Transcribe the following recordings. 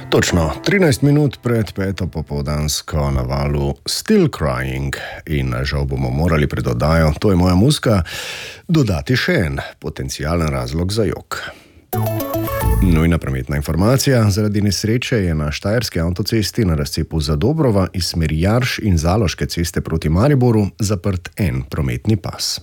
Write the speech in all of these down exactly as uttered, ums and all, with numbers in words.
Točno trinajst minut pred peto popoldansko na valu Still Crying in žal bomo morali pred oddajo To je moja muzika dodati še en potencijalen razlog za jok. Nujna prometna informacija. Zaradi nesreče je na Štajerski avtocesti na razcepu Zadobrova iz smeri Jarš in Zaloške ceste proti Mariboru zaprt en prometni pas.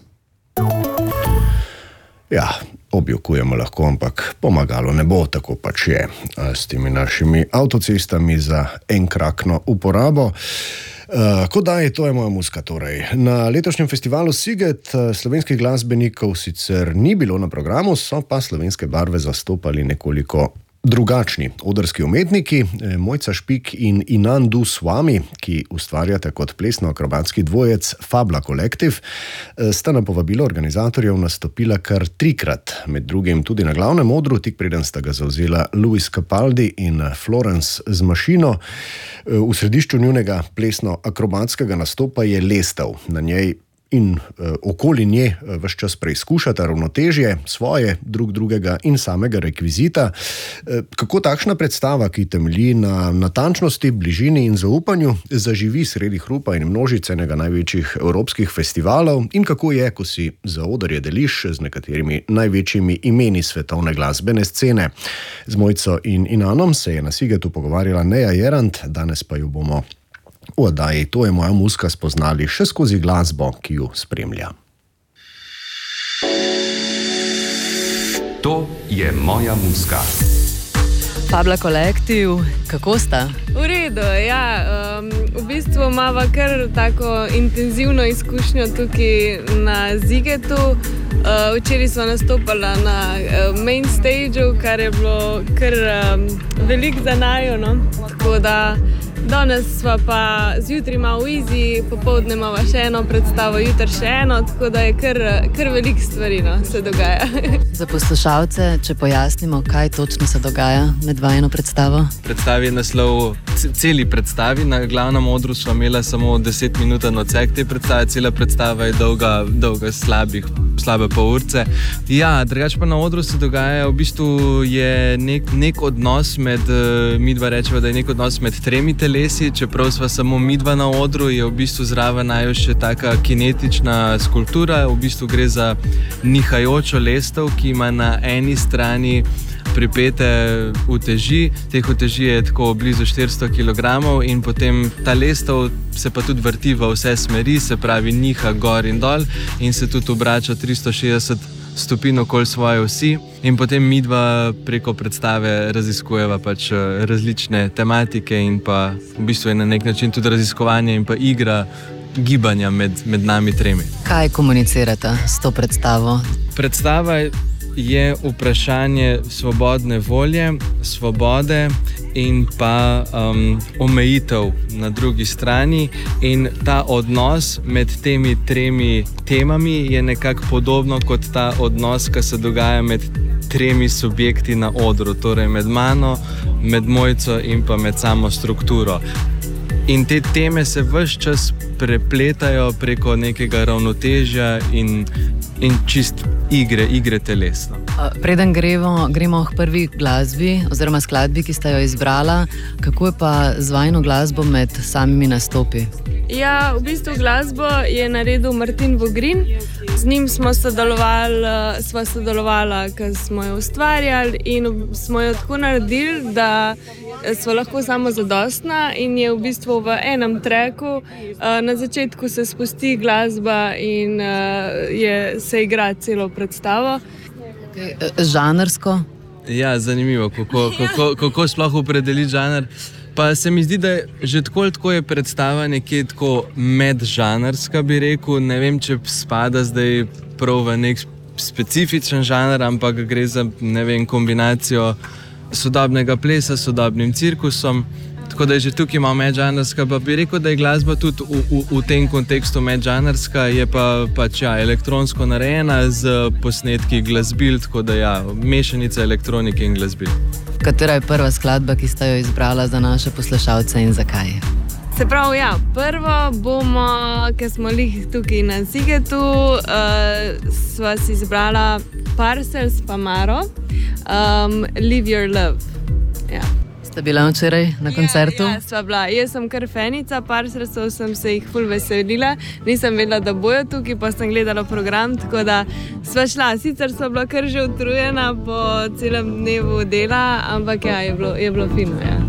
Ja, objokujemo lahko, ampak pomagalo ne bo, tako pač je s temi našimi avtocestami za enkratno uporabo. Uh, ko da je To je moja muzika torej. Na letošnjem festivalu Siget slovenskih glasbenikov sicer ni bilo na programu, so pa slovenske barve zastopali nekoliko drugačni odrski umetniki, Mojca Špik in Inandu Swami, ki ustvarjate kot plesno-akrobatski dvojec Fabla Collective, sta na povabilo organizatorjev nastopila kar trikrat, med drugim tudi na glavnem odru, tik preden sta ga zavzela Luis Capaldi in Florence z mašino. V središču njunega plesno-akrobatskega nastopa je lestev, na njej in uh, okoli nje uh, ves čas preizkušata ravnotežje svoje, drug drugega in samega rekvizita. Uh, kako takšna predstava, ki temelji na natančnosti, bližini in zaupanju, zaživi sredi hrupa in množice enega največjih evropskih festivalov in kako je, ko si za odrje deliš z nekaterimi največjimi imeni svetovne glasbene scene. Z Mojco in Inanom se je na Sigetu pogovarjala Neja Jerant, danes pa jo bomo v oddaji To je moja muzika spoznali še skozi glasbo, ki ju spremlja. To je moja muzika. Fabla Collective, kako sta? V redu, ja. Um, v bistvu imamo kar tako intenzivno izkušnjo tukaj na Sigetu. Uh, včeraj smo nastopali na uh, main stageu, kar je bilo kar um, veliko za najo, no? Tako da danes smo pa zjutraj malo easy, popoldne imamo še eno predstavo, jutri še eno, tako da je kar, kar veliko stvari, no, se dogaja. Za poslušalce, če pojasnimo, kaj točno se dogaja med vajino predstavo? Predstavi je naslov celi predstavi, na glavnem odru smo imeli samo deset minut odsek te predstave, cela predstava je dolga, dolga slabih, slabe pol urce. Ja, drugače pa na odru se dogaja, v bistvu je nek, nek odnos med, mi dva rečeva, da je nek odnos med tremi telesi, čeprav sva samo midva na odru, je v bistvu zraven najo še taka kinetična skulptura, v bistvu gre za nihajočo lestev, ki ima na eni strani pripete uteži, teh uteži je tako blizu štiristo kilogramov in potem ta lestev se pa tudi vrti v vse smeri, se pravi niha gor in dol in se tudi obrača tristo šestdeset stopinj okoli svoje osi in potem midva preko predstave raziskujeva pač različne tematike in pa v bistvu je na nek način tudi raziskovanje in pa igra gibanja med, med nami tremi. Kaj komunicirata s to predstavo? Predstava je vprašanje svobodne volje, svobode in pa um, omejitev na drugi strani in ta odnos med temi tremi temami je nekako podobno kot ta odnos, ki se dogaja med tremi subjekti na odru, torej med mano, med Mojco in pa med samo strukturo. In te teme se ves čas prepletajo preko nekega ravnotežja in, in čist igre, igre telesno. Preden gremo, gremo k prvi glasbi oziroma skladbi, ki sta jo izbrala, kako je pa z vajino glasbo med samimi nastopi? Ja, v bistvu glasbo je naredil Martin Vogrin. Z njim smo sodelovali, sva sodelovala, ko smo jo ustvarjali in smo jo tako naredili, da smo lahko samozadostna in je v bistvu v enem tracku. Na začetku se spusti glasba in je, se igra celo predstavo. Žanrsko? Ja, zanimivo, kako, kako, kako sploh opredeliti žanr. Pa se mi zdi, da je že tako, tako je predstava nekje tako medžanrska, bi rekel. Ne vem, če spada zdaj prav v nek specifičen žanr, ampak gre za, ne vem, kombinacijo sodobnega plesa s sodobnim cirkusom. Tako da je že tukaj malo medžanrska, pa bi rekel, da je glasba tudi v, v, v tem kontekstu medžanrska, je pa pač ja, elektronsko narejena z posnetki glasbil, tako da ja, mešanica elektronike in glasbil. Katera je prva skladba, ki sta jo izbrala za naše poslušalce in zakaj? Se pravi, ja, prvo bomo, ker smo lih tukaj na Sigetu, uh, sva si izbrala Parcels pa Maro, um, Live Your Love. Ja. Ste bila včeraj na koncertu? Ja, ja, sva bila. Jaz sem kar fenica, par sredstev sem se jih ful veselila. Nisem vedela, da bojo tukaj, pa sem gledala program, tako da sva šla. Sicer sva bila kar že utrujena po celem dnevu dela, ampak ja, je bilo, je bilo fino, ja.